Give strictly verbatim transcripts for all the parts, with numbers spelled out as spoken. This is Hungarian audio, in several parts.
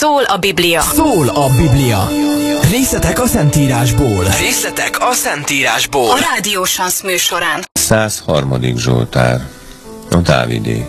Szól a Biblia. Szól a Biblia. Részletek a Szentírásból. Részletek a Szentírásból. A Rádió Sansz műsorán. száz harmadik Zsoltár, a Dávidé.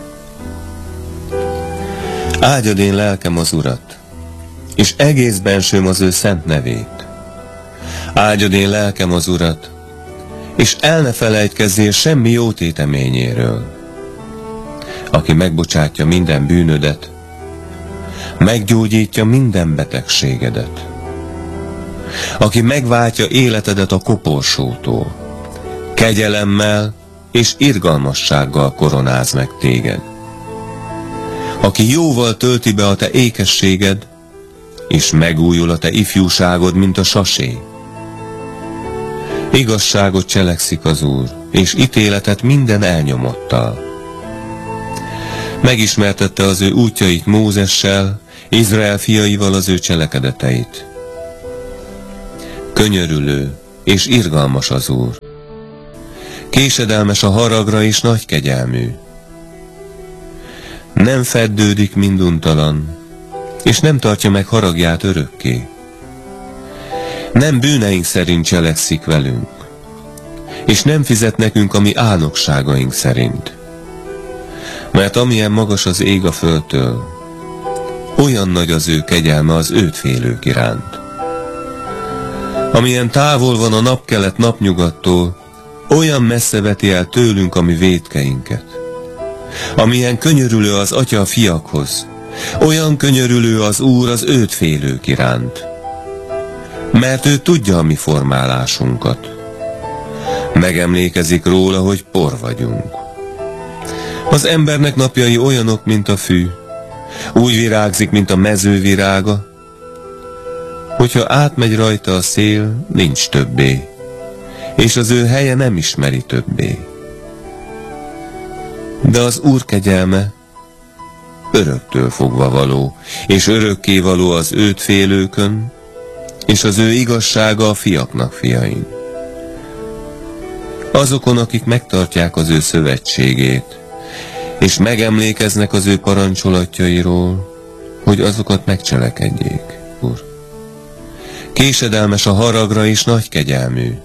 Áldjad én lelkem az Urat, és egész bensőm az ő szent nevét. Áldjad én lelkem az Urat, és el ne felejtkezzél semmi jó téteményéről. Aki megbocsátja minden bűnödet, meggyógyítja minden betegségedet. Aki megváltja életedet a koporsótól, kegyelemmel és irgalmassággal koronáz meg téged. Aki jóval tölti be a te ékességed, és megújul a te ifjúságod, mint a sasé. Igazságot cselekszik az Úr, és ítéletet minden elnyomottal. Megismertette az ő útjait Mózessel, Izrael fiaival az ő cselekedeteit. Könyörülő és irgalmas az Úr. Késedelmes a haragra és nagy kegyelmű. Nem feddődik minduntalan, és nem tartja meg haragját örökké. Nem bűneink szerint cselekszik velünk, és nem fizet nekünk a mi álnokságaink szerint. Mert amilyen magas az ég a földtől, olyan nagy az ő kegyelme az őt félők iránt. Amilyen távol van a napkelet napnyugattól, olyan messze veti el tőlünk a mi vétkeinket. Amilyen könyörülő az Atya a fiakhoz, olyan könyörülő az Úr az őt félők iránt. Mert ő tudja a mi formálásunkat. Megemlékezik róla, hogy por vagyunk. Az embernek napjai olyanok, mint a fű, úgy virágzik, mint a mező virága, hogyha átmegy rajta a szél, nincs többé, és az ő helye nem ismeri többé. De az Úr kegyelme öröktől fogva való, és örökké való az őt félőkön, és az ő igazsága a fiaknak fiain. Azokon, akik megtartják az ő szövetségét, és megemlékeznek az ő parancsolatjairól, hogy azokat megcselekedjék, Úr. Késedelmes a haragra és nagy kegyelmű.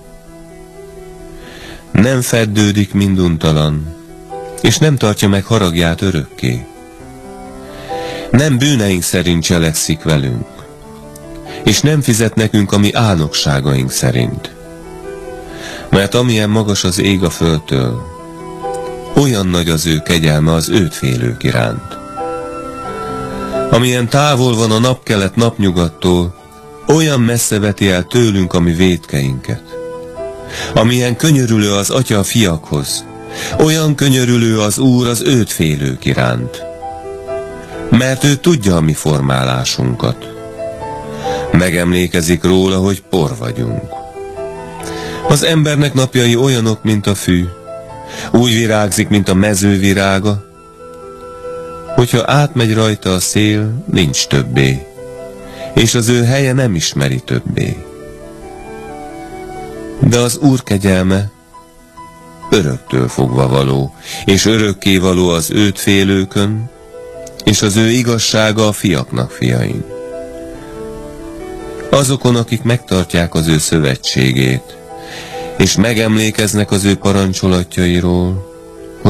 Nem feddődik minduntalan, és nem tartja meg haragját örökké. Nem bűneink szerint cselekszik velünk, és nem fizet nekünk a mi álnokságaink szerint. Mert amilyen magas az ég a földtől, olyan nagy az ő kegyelme az őt félők iránt. Amilyen távol van a napkelet napnyugattól, olyan messze veti el tőlünk a mi vétkeinket. Amilyen könyörülő az Atya a fiakhoz, olyan könyörülő az Úr az őt félők iránt. Mert ő tudja a mi formálásunkat. Megemlékezik róla, hogy por vagyunk. Az embernek napjai olyanok, mint a fű, úgy virágzik, mint a mező virága, hogyha átmegy rajta a szél, nincs többé, és az ő helye nem ismeri többé. De az Úr kegyelme öröktől fogva való, és örökké való az őt félőkön, és az ő igazsága a fiaknak fiain. Azokon, akik megtartják az ő szövetségét, és megemlékeznek az ő parancsolatjairól,